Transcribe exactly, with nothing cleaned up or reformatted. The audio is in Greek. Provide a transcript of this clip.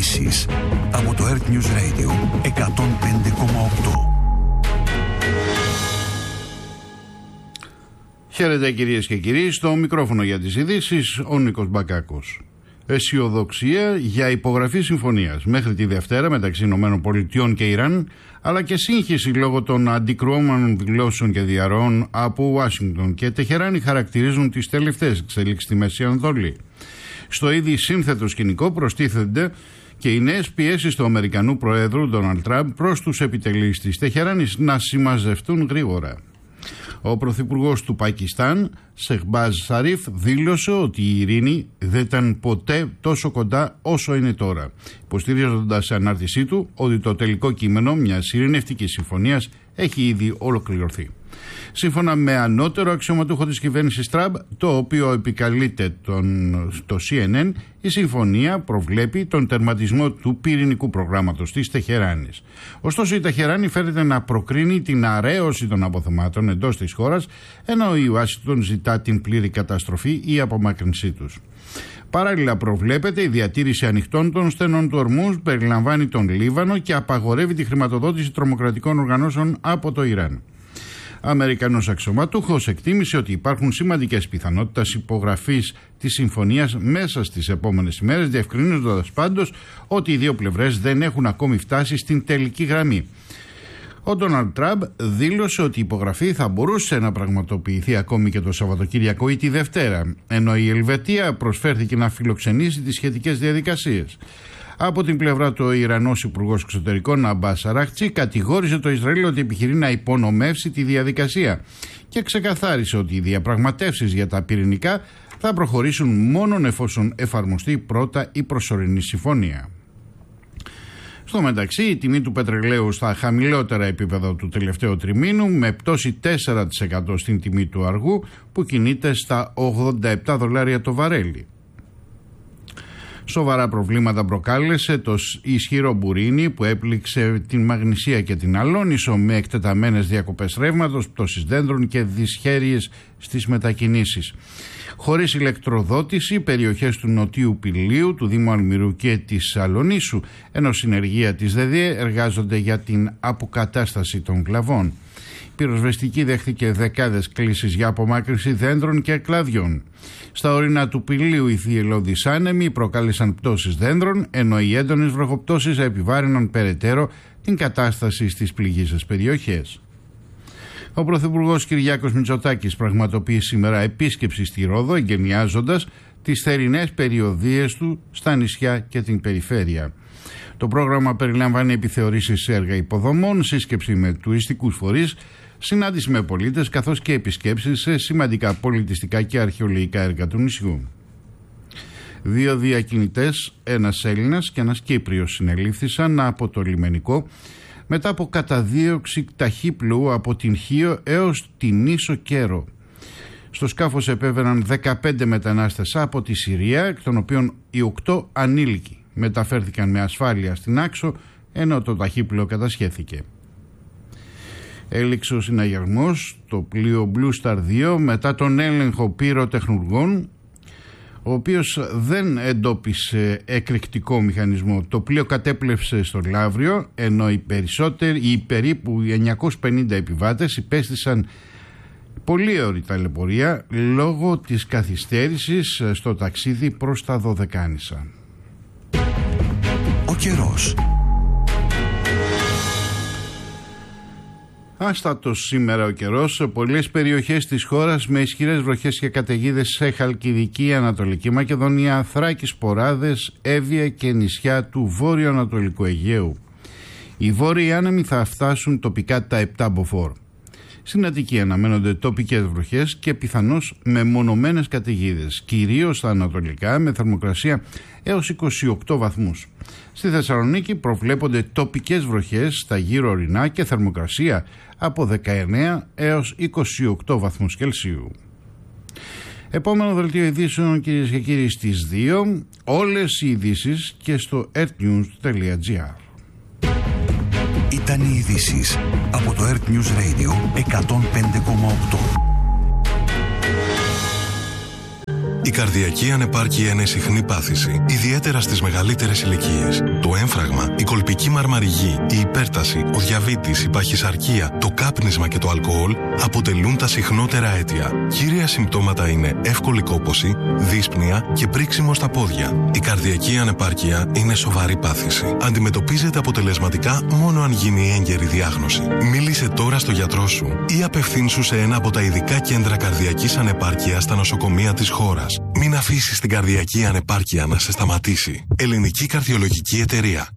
ειδήσεις από το Earth News Radio εκατόν πέντε κόμμα οκτώ. Χαίρετε κυρίες και κύριοι, στο μικρόφωνο για τις ειδήσεις ο Νίκος Μπακάκος. Αισιοδοξία για υπογραφή συμφωνίας μέχρι τη Δευτέρα μεταξύ ΗΠΑ και Ιράν, αλλά και σύγχυση λόγω των αντικρουόμενων δηλώσεων και διαρροών από Ουάσιγκτον και Τεχεράνη χαρακτηρίζουν τις τελευταίες εξελίξεις στη Μέση Ανατολή. Στο ήδη σύνθετο σκηνικό προστίθενται και οι νέες πιέσεις του Αμερικανού Προέδρου Ντόναλντ Τραμπ προς τους επιτελείς της Τεχεράνης να συμμαζευτούν γρήγορα. Ο Πρωθυπουργός του Πακιστάν, Σεχμπάζ Σαρίφ, δήλωσε ότι η ειρήνη δεν ήταν ποτέ τόσο κοντά όσο είναι τώρα, υποστηρίζοντας σε ανάρτησή του ότι το τελικό κείμενο μιας ειρηνευτικής συμφωνίας έχει ήδη ολοκληρωθεί. Σύμφωνα με ανώτερο αξιωματούχο της κυβέρνησης Τραμπ, το οποίο επικαλείται τον, το σι εν εν, η συμφωνία προβλέπει τον τερματισμό του πυρηνικού προγράμματος της Τεχεράνης. Ωστόσο, η Τεχεράνη φέρεται να προκρίνει την αρέωση των αποθεμάτων εντός της χώρας, ενώ η Ουάσιγκτον ζητά την πλήρη καταστροφή ή απομάκρυνσή τους. Παράλληλα, προβλέπεται η διατήρηση ανοιχτών των στενών του Ορμούζ, περιλαμβάνει τον Λίβανο και απαγορεύει τη χρηματοδότηση τρομοκρατικών οργανώσεων από το Ιράν. Αμερικανός αξιωματούχος εκτίμησε ότι υπάρχουν σημαντικές πιθανότητες υπογραφής της συμφωνίας μέσα στις επόμενες ημέρες, διευκρινίζοντας πάντως ότι οι δύο πλευρές δεν έχουν ακόμη φτάσει στην τελική γραμμή. Ο Ντόναλντ Τραμπ δήλωσε ότι η υπογραφή θα μπορούσε να πραγματοποιηθεί ακόμη και το Σαββατοκύριακο ή τη Δευτέρα, ενώ η Ελβετία προσφέρθηκε να φιλοξενήσει τις σχετικές διαδικασίες. Από την πλευρά του, ο Ιρανός Υπουργός Εξωτερικών Αμπάς Αράχτσι κατηγόρησε το Ισραήλ ότι επιχειρεί να υπονομεύσει τη διαδικασία και ξεκαθάρισε ότι οι διαπραγματεύσεις για τα πυρηνικά θα προχωρήσουν μόνον εφόσον εφαρμοστεί πρώτα η προσωρινή συμφωνία. Στο μεταξύ, η τιμή του πετρελαίου στα χαμηλότερα επίπεδα του τελευταίου τριμήνου, με πτώση τέσσερα τοις εκατό στην τιμή του αργού που κινείται στα ογδόντα επτά δολάρια το βαρέλι. Σοβαρά προβλήματα προκάλεσε το ισχυρό μπουρίνι που έπληξε την Μαγνησία και την Αλόνισο, με εκτεταμένες διακοπές ρεύματος, πτώσεις δέντρων και δυσχέρειες στις μετακινήσεις. Χωρίς ηλεκτροδότηση, περιοχές του Νοτίου Πηλίου, του Δήμου Αλμυρού και της Αλονίσου, ενώ συνεργεία της ΔΕΔΕ εργάζονται για την αποκατάσταση των κλαβών. Η πυροσβεστική δέχθηκε δεκάδες κλήσεις για απομάκρυνση δέντρων και κλαδιών. Στα ορεινά του Πηλίου οι θυελλώδεις άνεμοι προκάλεσαν πτώσεις δέντρων, ενώ οι έντονες βροχοπτώσεις επιβάρυναν περαιτέρω την κατάσταση στις πληγείσες περιοχές. Ο Πρωθυπουργός Κυριάκος Μητσοτάκης πραγματοποιεί σήμερα επίσκεψη στη Ρόδο, εγκαινιάζοντας τις θερινές περιοδίες του στα νησιά και την περιφέρεια. Το πρόγραμμα περιλαμβάνει επιθεωρήσεις σε έργα υποδομών, σύσκεψη με τουριστικούς φορείς, συνάντηση με πολίτες, καθώς και επισκέψεις σε σημαντικά πολιτιστικά και αρχαιολογικά έργα του νησιού. Δύο διακινητές, ένας Έλληνας και ένας Κύπριος, συνελήφθησαν από το λιμενικό μετά από καταδίωξη ταχύπλου από την Χίο έως την Ίσο Κέρο. Στο σκάφος επέβαιναν δεκαπέντε μετανάστες από τη Συρία, εκ των οποίων οι οκτώ ανήλικοι μεταφέρθηκαν με ασφάλεια στην Άξο, ενώ το ταχύπλοιο κατασχέθηκε. Έληξε ο συναγερμός το πλοίο Blue Star δύο μετά τον έλεγχο πυροτεχνουργών, ο οποίος δεν εντόπισε εκρηκτικό μηχανισμό. Το πλοίο κατέπλευσε στο Λαύριο, ενώ οι περισσότεροι, οι περίπου εννιακόσιοι πενήντα επιβάτες υπέστησαν πολύ ώρη ταλαιπωρία λόγω της καθυστέρησης στο ταξίδι προς τα Δωδεκάνησα. Ο καιρός. Άστατος σήμερα ο καιρός σε πολλές περιοχές της χώρας, με ισχυρές βροχές και καταιγίδες σε Χαλκιδική, Ανατολική Μακεδονία, Θράκη, Σποράδες, Εύβοια και νησιά του βόρειο-ανατολικού Αιγαίου. Οι βόρειοι άνεμοι θα φτάσουν τοπικά τα επτά μποφόρ. Στην Αττική αναμένονται τοπικές βροχές και πιθανώς μεμονωμένες καταιγίδες, κυρίως στα ανατολικά, με θερμοκρασία έως είκοσι οκτώ βαθμούς. Στη Θεσσαλονίκη προβλέπονται τοπικές βροχές στα γύρω ορεινά και θερμοκρασία από δεκαεννέα έως είκοσι οκτώ βαθμούς Κελσίου. Επόμενο δελτίο ειδήσεων, κυρίες και κύριοι, στις δύο. Όλες οι ειδήσεις και στο earthnews τελεία gr. Ήταν οι ειδήσεις από το Earth News Radio εκατόν πέντε κόμμα οκτώ. Η καρδιακή ανεπάρκεια είναι συχνή πάθηση, ιδιαίτερα στις μεγαλύτερες ηλικίες. Το έμφραγμα, η κολπική μαρμαριγή, η υπέρταση, ο διαβήτης, η παχυσαρκία, το κάπνισμα και το αλκοόλ αποτελούν τα συχνότερα αίτια. Κύρια συμπτώματα είναι εύκολη κόπωση, δύσπνοια και πρίξιμο στα πόδια. Η καρδιακή ανεπάρκεια είναι σοβαρή πάθηση. Αντιμετωπίζεται αποτελεσματικά μόνο αν γίνει έγκαιρη διάγνωση. Μίλησε τώρα στο γιατρό σου ή απευθύνσου σε ένα από τα ειδικά κέντρα καρδιακής ανεπάρκειας στα νοσοκομεία της χώρας. Μην αφήσεις την καρδιακή ανεπάρκεια να σε σταματήσει. Ελληνική Καρδιολογική Εταιρεία.